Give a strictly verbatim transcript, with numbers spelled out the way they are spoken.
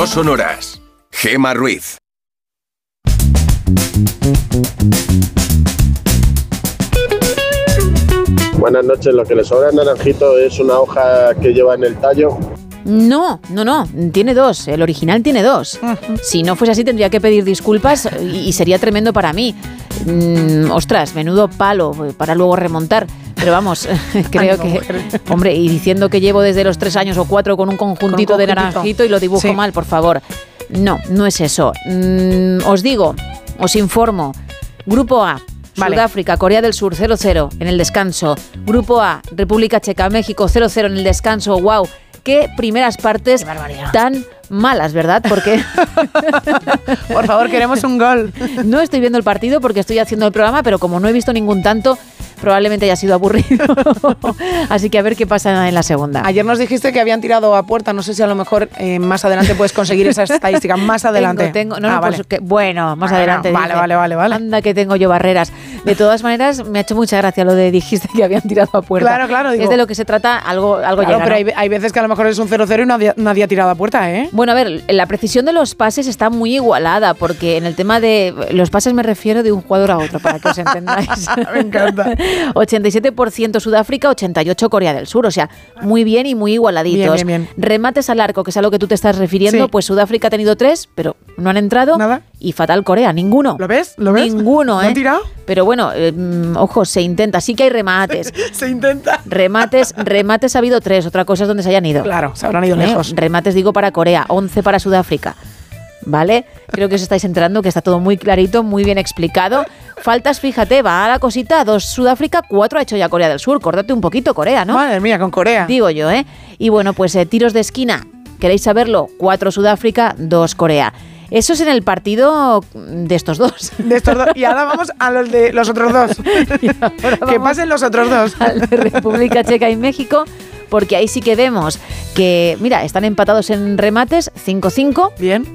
No sonoras. Gemma Ruiz. Buenas noches, lo que le sobra a Naranjito es una hoja que lleva en el tallo. No, no, no, tiene dos, el original tiene dos. Uh-huh. Si no fuese así tendría que pedir disculpas y, y sería tremendo para mí. Mm, ostras, menudo palo para luego remontar. Pero vamos, creo Ay, no, que... Mujer. Hombre, y diciendo que llevo desde los tres años o cuatro con un conjuntito, con un conjuntito. de Naranjito y lo dibujo sí. mal, por favor. No, no es eso. Mm, os digo, os informo. Grupo A. Vale. Sudáfrica, Corea del Sur, cero cero en el descanso. Grupo A, República Checa, México, cero cero en el descanso. ¡Wow! Qué primeras partes tan malas, ¿verdad? Porque por favor, queremos un gol. No estoy viendo el partido porque estoy haciendo el programa, pero como no he visto ningún tanto, probablemente haya sido aburrido. Así que a ver qué pasa en la segunda. Ayer nos dijiste que habían tirado a puerta. No sé si a lo mejor eh, más adelante puedes conseguir esa estadística. Más adelante. Tengo, tengo no, ah, no, vale. pues que, bueno, más ah, adelante. No, vale, vale, vale, vale. Anda que tengo yo barreras. De todas maneras, me ha hecho mucha gracia lo de dijiste que habían tirado a puerta. Claro, claro. Digo, es de lo que se trata, algo, algo claro, llega, pero ¿no? hay, hay veces que a lo mejor es un cero cero y nadie, nadie ha tirado a puerta, ¿eh? Bueno, a ver, la precisión de los pases está muy igualada, porque en el tema de los pases me refiero de un jugador a otro, para que os entendáis. Me encanta. ochenta y siete por ciento Sudáfrica, ochenta y ocho por ciento Corea del Sur, o sea, muy bien y muy igualaditos. Bien, bien, bien. Remates al arco, que es a lo que tú te estás refiriendo, sí. Pues Sudáfrica ha tenido tres, pero no han entrado. Nada. Y fatal Corea, ninguno. ¿Lo ves? ¿Lo ves? Ninguno, ¿eh? ¿No han tirado? Pero bueno, eh, ojo, se intenta, sí que hay remates. Se intenta. Remates, remates ha habido tres, otra cosa es donde se hayan ido. Claro, se habrán ido ¿Eh? lejos. Remates digo para Corea, once para Sudáfrica. ¿Vale? Creo que os estáis enterando que está todo muy clarito, muy bien explicado. Faltas, fíjate, va a la cosita, dos Sudáfrica, cuatro ha hecho ya Corea del Sur. Córdate un poquito, Corea, ¿no? Madre mía, con Corea. Digo yo, ¿eh? Y bueno, pues eh, tiros de esquina, ¿queréis saberlo? Cuatro Sudáfrica, dos Corea. Eso es en el partido de estos dos. De estos dos. Y ahora vamos a los de los otros dos. Que pasen los otros dos. Al de República Checa y México, porque ahí sí que vemos que, mira, están empatados en remates, cinco cinco. Bien.